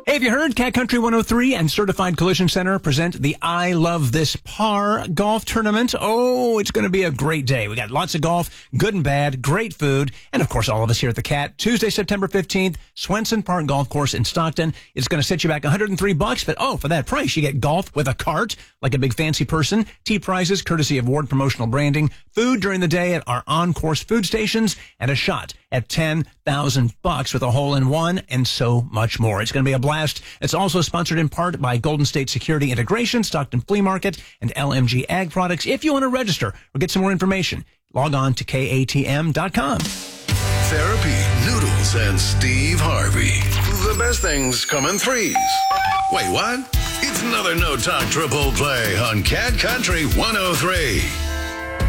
Hey, have you heard Cat Country 103 and Certified Collision Center present the I Love This Par Golf Tournament? Oh, it's going to be a great day. We got lots of golf, good and bad, great food, and of course all of us here at the Cat. Tuesday, September 15th, Swenson Park Golf Course in Stockton. It's going to set you back $103, but oh, for that price, you get golf with a cart, like a big fancy person, tee prizes courtesy of Ward Promotional Branding, food during the day at our on-course food stations, and a shot at $10,000 with a hole-in-one, and so much more. It's going to be a blast. It's also sponsored in part by Golden State Security Integration, Stockton Flea Market, and LMG Ag Products. If you want to register or get some more information, log on to KATM.com. Therapy, noodles, and Steve Harvey. The best things come in threes. Wait, what? It's another No Talk Triple Play on Cat Country 103.